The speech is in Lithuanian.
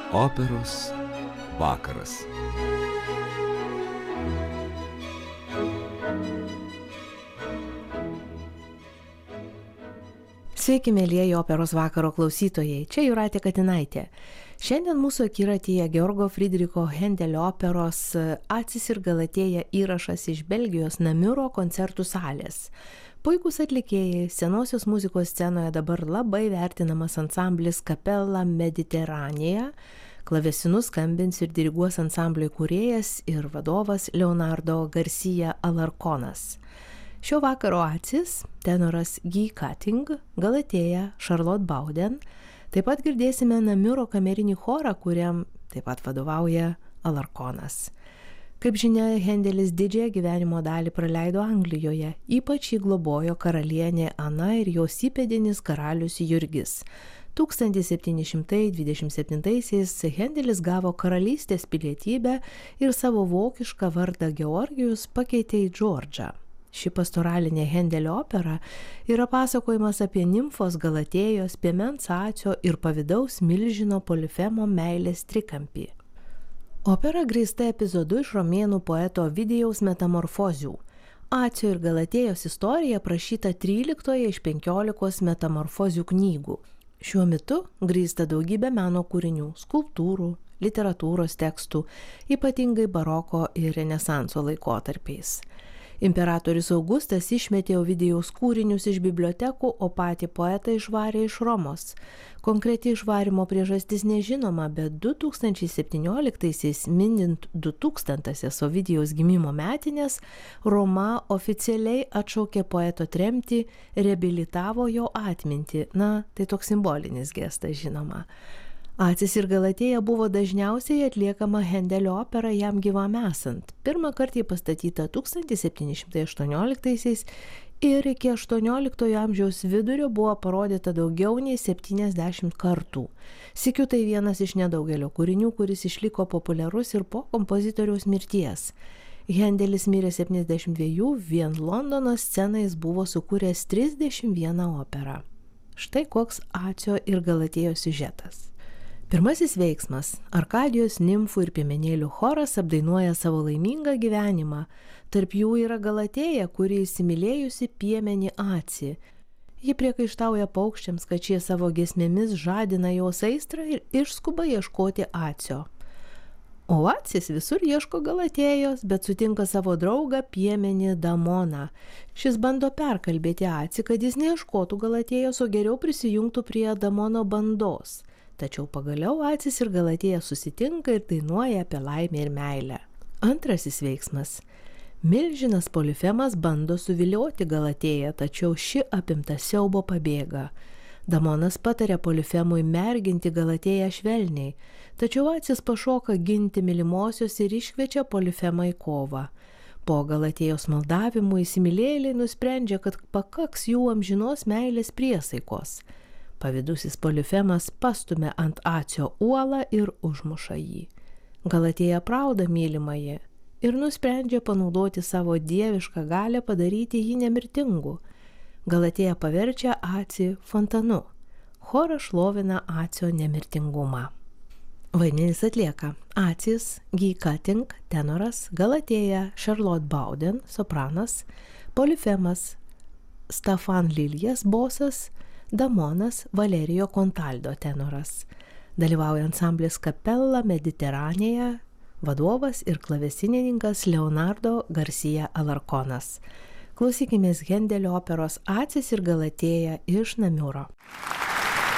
Operos vakaras. Sveiki, mėlyjeji operos vakaro klausytojai, čia Jūratė Katinaitė. Šiandien mūsų akiratyje Georgo Friedricho Hendelio operos Acis ir Galatėja įrašas iš Belgijos Namiuro koncertų salės. Puikūs atlikėjai, senosios muzikos scenoje dabar labai vertinamas ansamblis Capella Mediterranea, klavesinus skambins ir diriguos ansamblio kūrėjas ir vadovas Leonardo Garcia Alarconas. Šio vakaro Acis, tenoras Guy Cutting, Galatėja Charlotte Bauden. Taip pat girdėsime Namiuro kamerinį chorą, kuriam taip pat vadovauja Alarconas. Kaip žinia, Hendelis didžiąją gyvenimo dalį praleido Anglijoje, ypač jį globojo karalienė Ana ir jos įpėdinis karalius Jurgis. 1727-aisiais Hendelis gavo karalystės pilietybę ir savo vokišką vardą Georgijus pakeitė į Džordžą. Ši pastoralinė Hendelio opera yra pasakojimas apie nimfos Galatėjos, piemens Acio ir pavydaus milžino Polifemo meilės trikampį. Opera grįsta epizodu iš romėnų poeto Ovidijaus metamorfozių. Acio ir Galatėjos istorija aprašyta 13 iš 15 metamorfozių knygų. Šiuo metu grįsta daugybė meno kūrinių, skulptūrų, literatūros tekstų, ypatingai baroko ir renesanso laikotarpiais. Imperatorius Augustas išmetė Ovidijaus kūrinius iš bibliotekų, o patį poetą išvarė iš Romos. Konkreti išvarimo priežastis nežinoma, bet 2017-aisiais, minint 2000-asias Ovidijaus gimimo metinės, Roma oficialiai atšaukė poeto tremtį, reabilitavo jo atmintį. Na, tai toks simbolinis gestas, žinoma. Acis ir Galatėja buvo dažniausiai atliekama Hendelio opera jam gyvam esant. Pirmą kartą pastatyta 1718-aisiais ir iki 18 amžiaus vidurio buvo parodyta daugiau nei 70 kartų. Sykiu tai vienas iš nedaugelio kūrinių, kuris išliko populiarus ir po kompozitoriaus mirties. Hendelis mirė 72, vien Londono scenai jis buvo sukūręs 31 operą. Štai koks Acio ir Galatėjos siužetas. Pirmasis veiksmas – Arkadijos nimfų ir piemenėlių choras apdainuoja savo laimingą gyvenimą. Tarp jų yra Galatėja, kuri įsimylėjusi piemenį Acį. Ji priekaištauja paukščiams, kad šie savo giesmėmis žadina jos aistrą ir išskuba ieškoti Acio. O Acis visur ieško Galatėjos, bet sutinka savo draugą piemenį Damoną. Šis bando perkalbėti Acį, kad jis neieškotų Galatėjos, o geriau prisijungtų prie Damono bandos. Tačiau pagaliau Acis ir Galatėja susitinka ir dainuoja apie laimę ir meilę. Antrasis veiksmas. Milžinas Polifemas bando suvilioti Galatėją, tačiau ši apimta siaubo pabėga. Damonas patarė Polifemui merginti Galatėją švelniai, tačiau Acis pašoka ginti mylimosios ir iškviečia Polifemą į kovą. Po Galatėjos maldavimų įsimylėjėliai nusprendžia, kad pakaks jų amžinos meilės priesaikos. Pavydusis Polifemas pastumia ant Acio uolą ir užmuša jį. Galatėja aprauda mylimąjį ir nusprendžia panaudoti savo dievišką galią padaryti jį nemirtingu. Galatėja paverčia Acį fontanu. Choras šlovina Acio nemirtingumą. Vaidmenis atlieka Acis, Guy Cutting, tenoras, Galatėja Charlotte Bauden, sopranas, Polifemas Stefan Liljas, bosas, Damonas Valerijo Kontaldo, tenoras. Dalyvauja ansamblis Capella Mediterranea, vadovas ir klavesinininkas Leonardo Garcia Alarconas. Klausykimės Hendelio operos Acis ir Galatėja iš Namiuro.